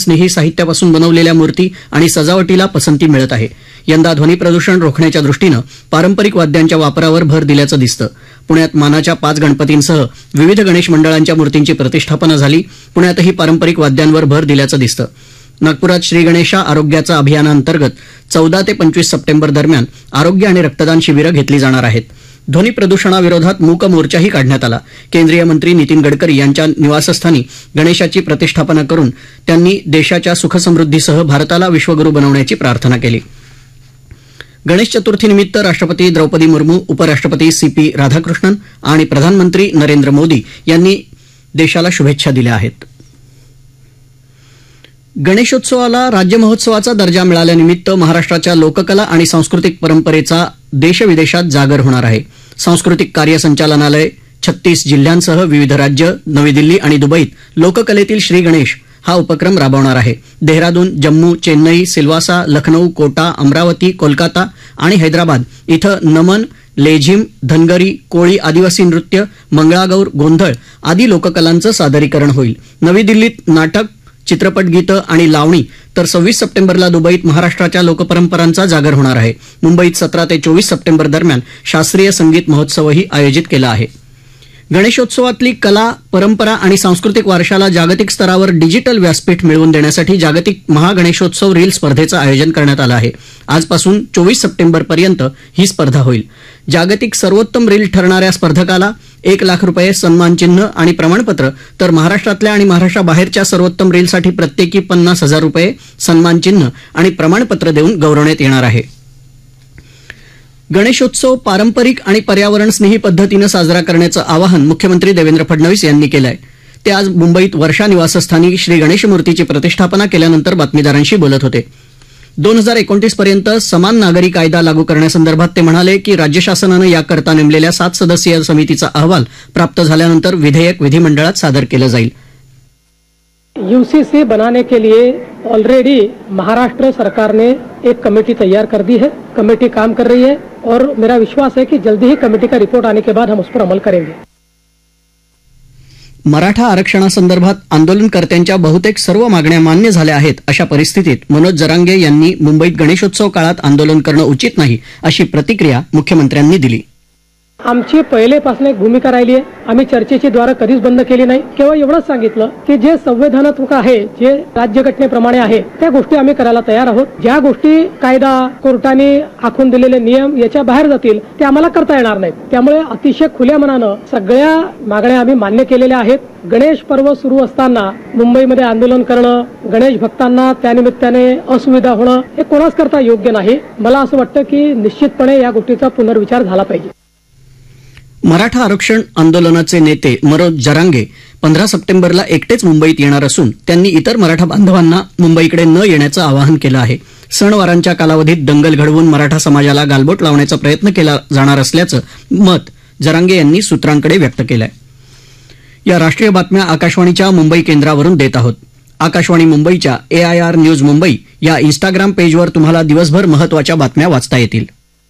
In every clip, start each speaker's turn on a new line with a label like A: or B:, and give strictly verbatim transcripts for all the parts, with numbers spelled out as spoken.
A: पर्यावरणस्नेही साहित्यापासून बनवलेल्या मूर्ती आणि सजावटीला पसंती मिळत आहे. यंदा ध्वनी प्रदूषण रोखण्याच्या दृष्टीनं पारंपरिक वाद्यांच्या वापरावर भर दिल्याचं दिसतं. पुण्यात मानाच्या पाच गणपतींसह विविध गणेश मंडळांच्या मूर्तींची प्रतिष्ठापना झाली. पुण्यातही पारंपरिक वाद्यांवर भर दिल्याचं दिसतं. नागपुरात श्री गणेशा आरोग्याचा अभियानांतर्गत चौदा ते पंचवीस सप्टेंबर दरम्यान आरोग्य आणि रक्तदान शिबिरं घेतली जाणार आहेत. ध्वनी प्रदूषणाविरोधात मूक मोर्चाही काढण्यात आला. केंद्रीय मंत्री नितीन गडकरी यांच्या निवासस्थानी गणेशाची प्रतिष्ठापना करून त्यांनी देशाच्या सुखसमृद्धीसह भारताला विश्वगुरू बनवण्याची प्रार्थना केली. गणेश चतुर्थीनिमित्त राष्ट्रपती द्रौपदी मुर्मू, उपराष्ट्रपती सी पी राधाकृष्णन आणि प्रधानमंत्री नरेंद्र मोदी यांनी देशाला शुभेच्छा दिल्या आहेत. गणेशोत्सवाला राज्य महोत्सवाचा दर्जा मिळाल्यानिमित्त महाराष्ट्राच्या लोककला आणि सांस्कृतिक परंपरेचा देशविदेशात जागर होणार आहे. सांस्कृतिक कार्य संचालनालय छत्तीस जिल्ह्यांसह विविध राज्य, नवी दिल्ली आणि दुबईत लोककलेतील श्री गणेश हा उपक्रम राबवणार आहे. देहरादून, जम्मू, चेन्नई, सिल्वासा, लखनौ, कोटा, अमरावती, कोलकाता आणि हैदराबाद इथं नमन, लेझिम, धनगरी, कोळी आदिवासी नृत्य, मंगळागौर, गोंधळ आदी लोककलांचं सादरीकरण होईल. नवी दिल्लीत नाटक, चित्रपट गीतं आणि लावणी तर सव्वीस सप्टेंबरला दुबईत महाराष्ट्राच्या लोकपरंपरांचा जागर होणार आहे. मुंबईत सतरा ते चोवीस सप्टेंबर दरम्यान शास्त्रीय संगीत महोत्सवही आयोजित केला आहे. गणेशोत्सवातली कला, परंपरा आणि सांस्कृतिक वारशाला जागतिक स्तरावर डिजिटल व्यासपीठ मिळवून देण्यासाठी जागतिक महागणेशोत्सव रील स्पर्धेचं आयोजन करण्यात आलं आहे. आजपासून चोवीस सप्टेंबरपर्यंत ही स्पर्धा होईल. जागतिक सर्वोत्तम रील ठरणाऱ्या स्पर्धकाला एक लाख रुपये सन्मानचिन्ह आणि प्रमाणपत्र, तर महाराष्ट्रातल्या आणि महाराष्ट्राबाहेरच्या सर्वोत्तम रीलसाठी प्रत्येकी पन्नास हजार रुपये सन्मानचिन्ह आणि प्रमाणपत्र देऊन गौरवण्यात येणार आहे. गणेशोत्सव पारंपरिक आणि पर्यावरणस्नेही पद्धतीनं साजरा करण्याचं आवाहन मुख्यमंत्री देवेंद्र फडणवीस यांनी केलं आहे. ते आज मुंबईत वर्षा निवासस्थानी श्री गणेश मूर्तीची प्रतिष्ठापना केल्यानंतर बातमीदारांशी बोलत होते. दोन हजार एकोणतीस पर्यंत समान नागरी कायदा लागू करण्यासंदर्भात ते म्हणाले की राज्य शासनानं याकरता नेमलेल्या सात सदस्यीय समितीचा अहवाल प्राप्त झाल्यानंतर विधेयक विधिमंडळात सादर केलं जाईल.
B: यूसीसी बनाने के लिए ऑलरेडी महाराष्ट्र सरकार ने एक कमेटी तैयार कर दी है. कमेटी काम कर रही है और मेरा विश्वास है कि जल्दी ही कमेटी का रिपोर्ट आने के बाद हम उस पर अमल करेंगे.
A: मराठा आरक्षणासंदर्भात आंदोलनकर्त्यांच्या बहुतेक सर्व मागण्या मान्य झाल्या आहेत. अशा परिस्थितीत मनोज जरांगे यांनी मुंबईत गणेशोत्सव काळात आंदोलन करणं उचित नाही अशी प्रतिक्रिया मुख्यमंत्र्यांनी दिली.
B: आमची पहिलेपासून एक भूमिका राहिली आहे. आम्ही चर्चेची द्वार कधीच बंद केली नाही. केवळ एवढंच सांगितलं की जे संविधानात्मक आहे, जे राज्यघटनेप्रमाणे आहे, त्या गोष्टी आम्ही करायला तयार आहोत. ज्या गोष्टी कायदा, कोर्टाने आखून दिलेले नियम याच्या बाहेर जातील ते आम्हाला करता येणार नाहीत. त्यामुळे अतिशय खुल्या मनानं सगळ्या मागण्या आम्ही मान्य केलेल्या आहेत. गणेश पर्व सुरू असताना मुंबईमध्ये आंदोलन करणं, गणेश भक्तांना त्यानिमित्ताने असुविधा होणं हे कोणाच करता योग्य नाही. मला असं वाटतं की निश्चितपणे या गोष्टीचा पुनर्विचार झाला पाहिजे.
A: मराठा आरक्षण आंदोलनाचे नेते मनोज जरांगे पंधरा सप्टेंबरला एकटेच मुंबईत येणार असून त्यांनी इतर मराठा बांधवांना मुंबईकडे न येण्याचं आवाहन केलं आहे. सणवारांच्या कालावधीत दंगल घडवून मराठा समाजाला गालबोट लावण्याचा प्रयत्न केला जाणार असल्याचं मत जरांगे यांनी सूत्रांकडे व्यक्त केलं आहे. या राष्ट्रीय बातम्या आकाशवाणीच्या मुंबई केंद्रावरून देत आहोत. आकाशवाणी मुंबईच्या ए आय आर न्यूज मुंबई या इन्स्टाग्राम पेजवर तुम्हाला दिवसभर महत्वाच्या बातम्या वाचता येतील.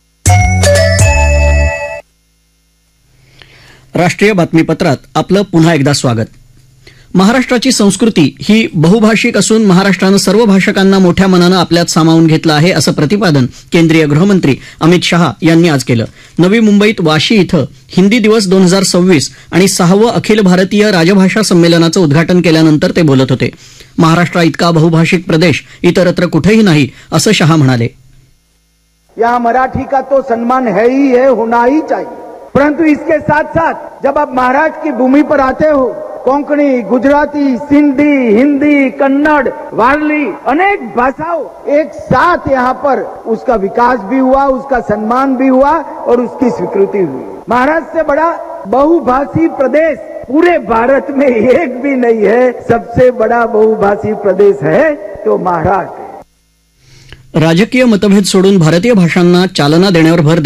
A: राष्ट्रीय बातमीपत्रात आपलं पुन्हा एकदा स्वागत. महाराष्ट्राची संस्कृती ही बहुभाषिक असून महाराष्ट्रानं सर्व भाषकांना मोठ्या मनानं आपल्यात सामावून घेतलं आहे असं प्रतिपादन केंद्रीय गृहमंत्री अमित शहा यांनी आज केलं. नवी मुंबईत वाशी इथं हिंदी दिवस दोन हजार सव्वीस आणि सहावं अखिल भारतीय राजभाषा संमेलनाचं उद्घाटन केल्यानंतर ते बोलत होते. महाराष्ट्र इतका बहुभाषिक प्रदेश इतरत्र कुठेही नाही असं शहा म्हणाले.
C: यहाँ मराठी का तो सम्मान है ही है, होना ही चाहिए, परंतु इसके साथ साथ जब आप महाराष्ट्र की भूमि पर आते हो, कोंकणी, गुजराती, सिंधी, हिंदी, कन्नड़, वारली अनेक भाषाओं एक साथ यहाँ पर उसका विकास भी हुआ, उसका सम्मान भी हुआ और उसकी स्वीकृति हुई. महाराष्ट्र से बड़ा बहुभाषी प्रदेश पूरे भारत में एक भी नहीं है. सबसे बड़ा बहुभाषी प्रदेश है तो महाराष्ट्र.
A: राजकीय मतभेद सोडून भारतीय भाषांना चालना देण्यावर भर